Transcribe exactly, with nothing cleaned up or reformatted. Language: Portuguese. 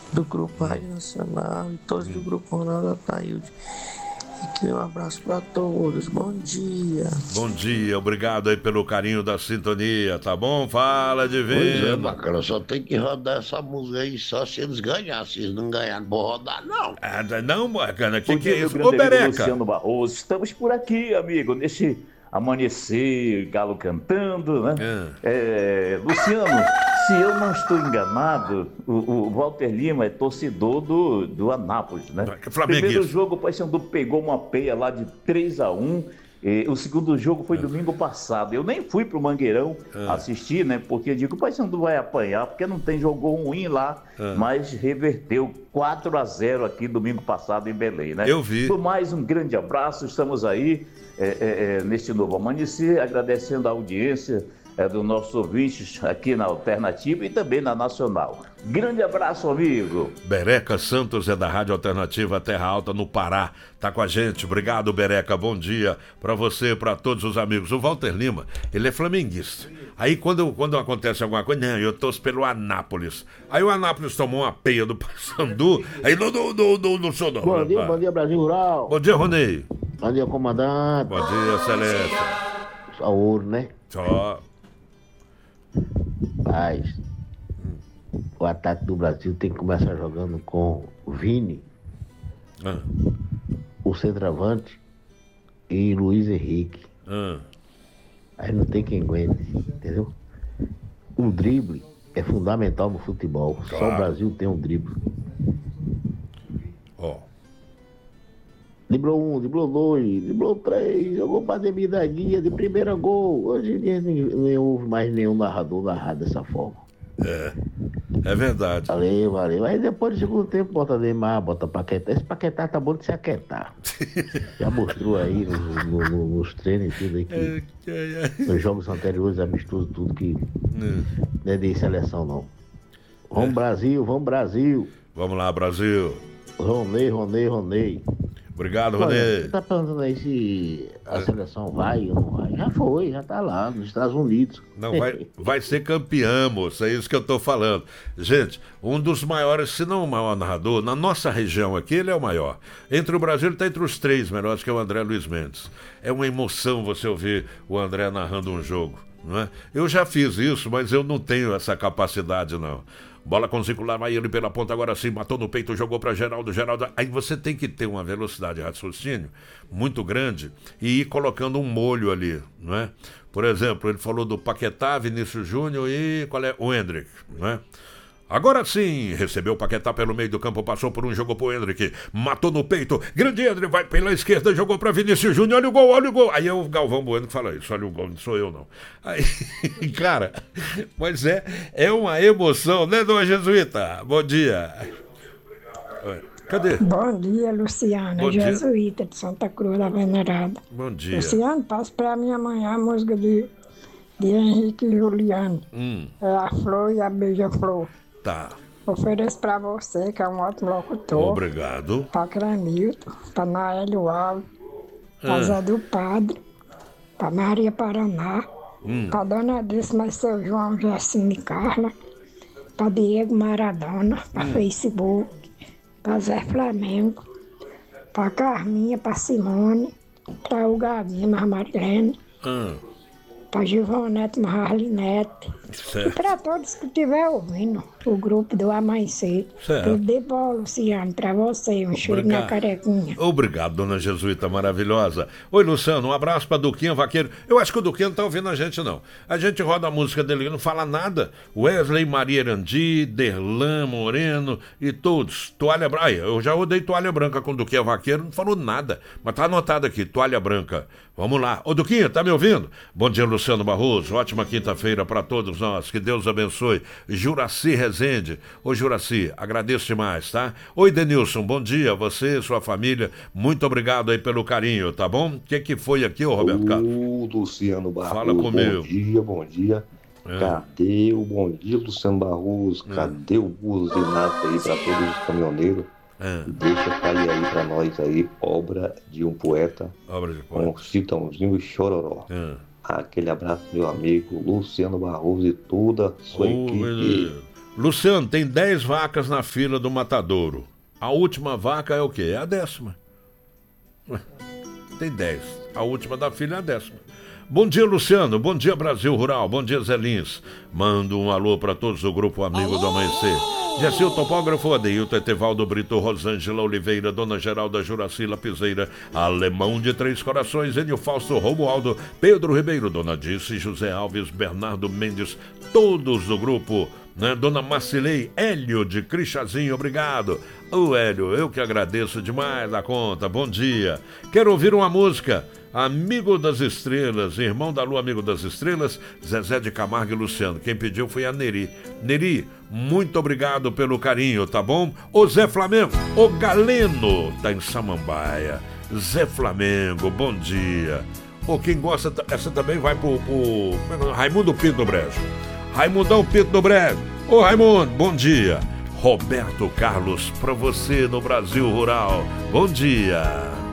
do Grupo Rádio Nacional e todos do Grupo Ronaldo Ataíde. E que um abraço para todos. Bom dia. Bom dia, obrigado aí pelo carinho da sintonia, tá bom? Fala, Divino. Pois é, bacana, só tem que rodar essa música aí só se eles ganharem. Se eles não ganharem, não vou rodar, não. Ah, não, bacana, o que, Bom que é dia, isso? meu Ô, grande amigo Bereca. Luciano Barroso, estamos por aqui, amigo, nesse amanhecer, galo cantando, né? É, Luciano, se eu não estou enganado, o, o Walter Lima é torcedor do, do Anápolis, né? Flamenguista. Primeiro jogo, o Paysandu pegou uma peia lá de três a um. E o segundo jogo foi domingo passado. Eu nem fui pro Mangueirão Ah. assistir, né? Porque eu digo, o Paysandu vai apanhar, porque não tem jogo ruim lá, Ah. mas reverteu quatro a zero aqui domingo passado em Belém, né? Eu vi. Por mais um grande abraço, estamos aí é, é, é, neste novo amanhecer, agradecendo a audiência é, dos nossos ouvintes aqui na Alternativa e também na Nacional. Grande abraço, amigo. Bereca Santos é da Rádio Alternativa Terra Alta, no Pará. Tá com a gente. Obrigado, Bereca. Bom dia pra você, pra todos os amigos. O Walter Lima, ele é flamenguista. Aí quando, quando acontece alguma coisa, não, eu torço pelo Anápolis. Aí o Anápolis tomou uma peia do Paysandu. Aí não, não, não, não, não sou não. Bom dia, bom dia, Brasil Rural. Bom dia, Ronei. Bom dia, comandante. Bom dia, Celeste. Só ouro, né? Só. Paz. O ataque do Brasil tem que começar jogando com o Vini, Ah. o centroavante e Luiz Henrique. Ah. Aí não tem quem aguente, entendeu? O drible é fundamental no futebol. Só Claro. o Brasil tem um drible. Ó. Driblou um, driblou dois, driblou três, jogou pra Demidaguinha de primeira gol. Hoje em dia nem, nem houve mais nenhum narrador narrar dessa forma. É. É verdade. Valeu, valeu. Aí depois do segundo tempo bota Neymar, bota Paquetá. Esse Paquetá tá bom de se aquietar. Já mostrou aí no- no- no- nos treinos e tudo aí que nos jogos anteriores amistosos tudo que não é de seleção não. Vamos Brasil, vamos Brasil. Vamos lá, Brasil. Ronei, Ronei, Ronei. Obrigado, Olha, Ronei. você tá perguntando aí se a seleção vai ou não vai. Já foi, já tá lá, nos Estados Unidos. Não, vai, vai ser campeão, moço, é isso que eu tô falando. Gente, um dos maiores, se não o maior narrador, na nossa região aqui, ele é o maior. Entre o Brasil, ele tá entre os três melhores, que é o André Luiz Mendes. É uma emoção você ouvir o André narrando um jogo, não é? Eu já fiz isso, mas eu não tenho essa capacidade, não. Bola com circular, vai ele pela ponta, agora sim, matou no peito, jogou para Geraldo, Geraldo. Aí você tem que ter uma velocidade de raciocínio muito grande e ir colocando um molho ali, não é? Por exemplo, ele falou do Paquetá, Vinícius Júnior e qual é? O Hendrick, não é? Agora sim, recebeu o Paquetá pelo meio do campo, passou por um, jogou pro Hendrick, matou no peito, grande Hendrick, vai pela esquerda, jogou pra Vinícius Júnior, olha o gol, olha o gol. Aí é o Galvão Bueno que fala isso, olha o gol, não sou eu não. Aí, cara, mas é, é uma emoção, né, dona Jesuíta? Bom dia. Cadê? Bom dia, Luciana, Bom dia. jesuíta de Santa Cruz da Venerada. Bom dia. Luciano, passa pra mim amanhã a música de, de Henrique e Juliano. Hum, É a Flor e a Beija-Flor. tá. Ofereço pra você, que é um ótimo locutor. Obrigado. Pra Cranilton, pra Naélio Alves, pra Ah. Zé do Padre, pra Maria Paraná, Hum. pra Dona Díssima e seu João Jacine Carla, pra Diego Maradona, pra Hum. Facebook, pra Zé Flamengo, pra Carminha, pra Simone, pra o Gavinho, pra Marilene, Ah, pra Gilvonete, Marlinete, e certo. pra todos que estiver ouvindo o grupo do Amanhecer. Certo. Tudo de bom, Luciano, pra você, um cheiro na Obrigado. carequinha. Obrigado, dona Jesuíta maravilhosa. Oi, Luciano, um abraço pra Duquinha Vaqueiro. Eu acho que o Duquinha não tá ouvindo a gente, não. A gente roda a música dele e não fala nada. Wesley, Maria Erandi, Derlan, Moreno e todos. Toalha branca. Ai, eu já rodei toalha branca com o Duquinha Vaqueiro, não falou nada. Mas tá anotado aqui, toalha branca. Vamos lá. Ô, Duquinha, tá me ouvindo? Bom dia, Luciano Barroso. Ótima quinta-feira pra todos nós. Que Deus abençoe. Juraci Rezende. Ô, Juraci, agradeço demais, tá? Oi, Denilson, bom dia. Você e sua família, muito obrigado aí pelo carinho, tá bom? O que que foi aqui, ô Roberto Carlos? Ô, Luciano Barroso, Fala comigo. bom dia, bom dia. É. Cadê o bom dia, Luciano Barroso? Cadê o buzinato aí pra todos os caminhoneiros? É. Deixa cair aí pra nós aí, obra de um poeta, Obra de com Chitãozinho e Chororó. É. Aquele abraço, meu amigo Luciano Barroso e toda a sua Ô, equipe. beleza. Luciano, tem dez vacas na fila do matadouro. A última vaca é o quê? É a décima. Tem dez. A última da fila é a décima. Bom dia, Luciano. Bom dia, Brasil Rural. Bom dia, Zé Lins. Mando um alô para todos do Grupo Amigo alô! do Amanhecer. Gessil Topógrafo, Adeilton, Etevaldo Brito, Rosângela Oliveira, Dona Geralda Juracila Piseira, Alemão de Três Corações, Enio Fausto, Romualdo, Pedro Ribeiro, Dona Dice, José Alves, Bernardo Mendes, todos do grupo, né? Dona Marcilei, Hélio de Crixazinho, obrigado. Ô Hélio, eu que agradeço demais a conta, bom dia. Quero ouvir uma música. Amigo das Estrelas, Irmão da Lua, Amigo das Estrelas, Zezé de Camargo e Luciano. Quem pediu foi a Neri. Neri, muito obrigado pelo carinho, tá bom? O Zé Flamengo, o Galeno, tá em Samambaia. Zé Flamengo, bom dia. Ô, quem gosta, essa também vai pro, pro Raimundo Pinto do Brejo. Raimundão Pinto do Brejo. Ô, Raimundo, bom dia. Roberto Carlos, pra você no Brasil Rural. Bom dia.